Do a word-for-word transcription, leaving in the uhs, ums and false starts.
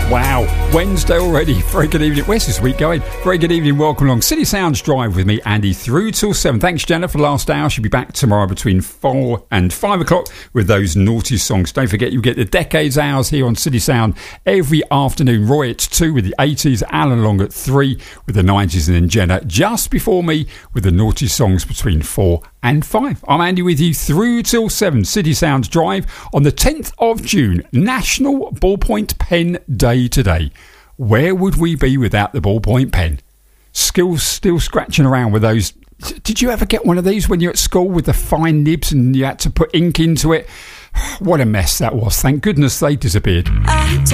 Wow, Wednesday already. Very good evening. Where's this week going? Very good evening. Welcome along. City Sounds Drive with me, Andy, through till seven. Thanks, Jenna, for the last hour. She'll be back tomorrow between four and five o'clock with those naughty songs. Don't forget, you get the Decades Hours here on City Sound every afternoon. Roy at two with the eighties, Alan Long at three with the nineties, and then Jenna just before me with the naughty songs between four and five. I'm Andy with you through till seven. City Sounds Drive on the tenth of June, National Ballpoint Pen Day today. Where would we be without the ballpoint pen? Still, still scratching around with those. Did you ever get one of these when you were at school with the fine nibs and you had to put ink into it? What a mess that was. Thank goodness they disappeared. I